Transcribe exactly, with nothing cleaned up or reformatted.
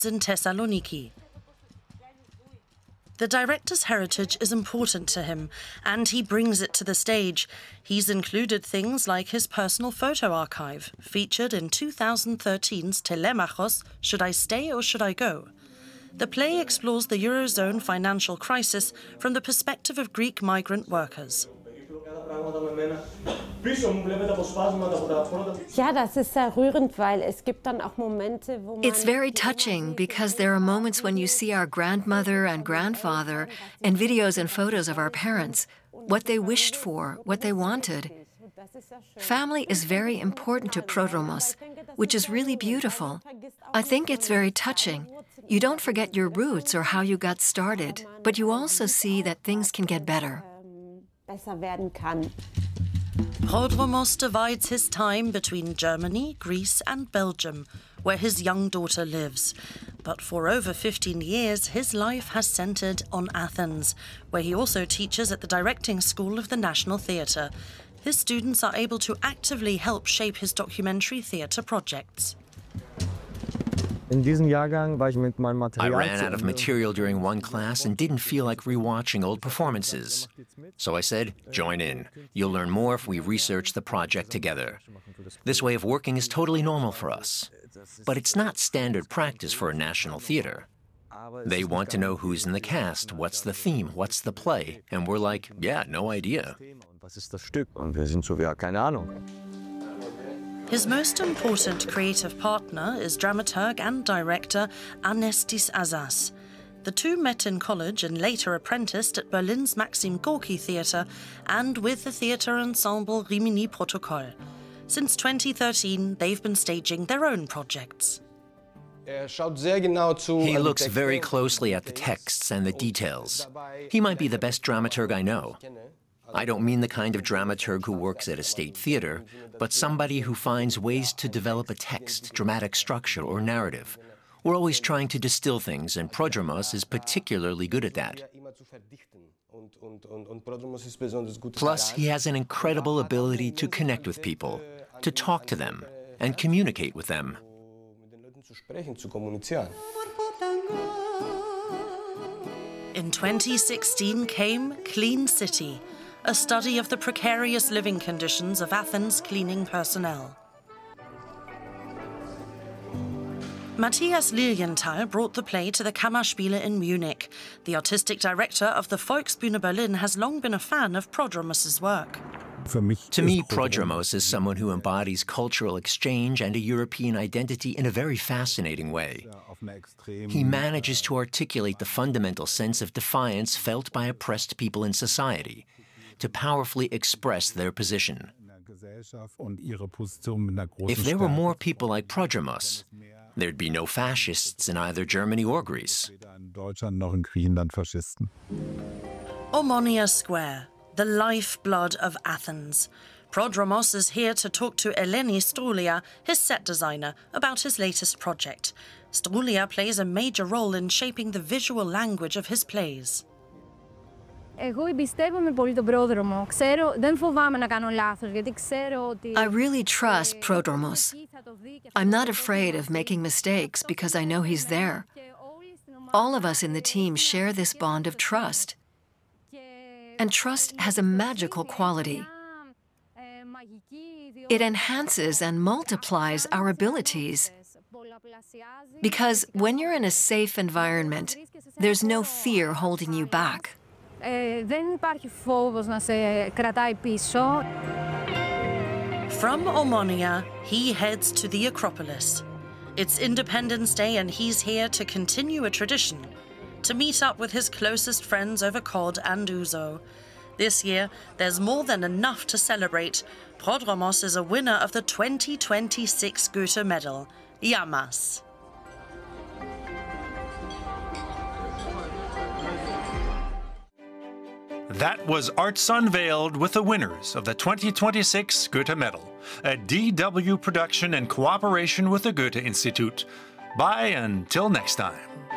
in Thessaloniki. The director's heritage is important to him, and he brings it to the stage. He's included things like his personal photo archive, featured in two thousand thirteen's Telemachos, Should I Stay or Should I Go? The play explores the Eurozone financial crisis from the perspective of Greek migrant workers. It's very touching because there are moments when you see our grandmother and grandfather and videos and photos of our parents, what they wished for, what they wanted. Family is very important to Prodromos, which is really beautiful. I think it's very touching. You don't forget your roots or how you got started, but you also see that things can get better. Prodromos divides his time between Germany, Greece and Belgium, where his young daughter lives. But for over fifteen years, his life has centered on Athens, where he also teaches at the directing school of the National Theatre. His students are able to actively help shape his documentary theatre projects. I ran out of material during one class and didn't feel like rewatching old performances. So I said, join in. You'll learn more if we research the project together. This way of working is totally normal for us. But it's not standard practice for a national theater. They want to know who's in the cast, what's the theme, what's the play, and we're like, yeah, no idea. His most important creative partner is dramaturg and director Anestis Azas. The two met in college and later apprenticed at Berlin's Maxim Gorki Theatre and with the theatre ensemble Rimini Protocol. Since twenty thirteen, they've been staging their own projects. He looks very closely at the texts and the details. He might be the best dramaturg I know. I don't mean the kind of dramaturg who works at a state theater, but somebody who finds ways to develop a text, dramatic structure, or narrative. We're always trying to distill things, and Prodromos is particularly good at that. Plus, he has an incredible ability to connect with people, to talk to them, and communicate with them. In twenty sixteen came Clean City, a study of the precarious living conditions of Athens' cleaning personnel. Matthias Lilienthal brought the play to the Kammerspiele in Munich. The artistic director of the Volksbühne Berlin has long been a fan of Prodromos' work. To me, Prodromos is someone who embodies cultural exchange and a European identity in a very fascinating way. He manages to articulate the fundamental sense of defiance felt by oppressed people in society, to powerfully express their position. If there were more people like Prodromos, there'd be no fascists in either Germany or Greece. Omonia Square, the lifeblood of Athens. Prodromos is here to talk to Eleni Stroulia, his set designer, about his latest project. Stroulia plays a major role in shaping the visual language of his plays. I really trust Prodromos. I'm not afraid of making mistakes because I know he's there. All of us in the team share this bond of trust. And trust has a magical quality. It enhances and multiplies our abilities. Because when you're in a safe environment, there's no fear holding you back. From Omonia, he heads to the Acropolis. It's Independence Day and he's here to continue a tradition, to meet up with his closest friends over cod and ouzo. This year, there's more than enough to celebrate. Prodromos is a winner of the twenty twenty-six Goethe Medal. Yamas. That was Arts Unveiled with the winners of the twenty twenty-six Goethe Medal, a D W production in cooperation with the Goethe Institute. Bye until next time.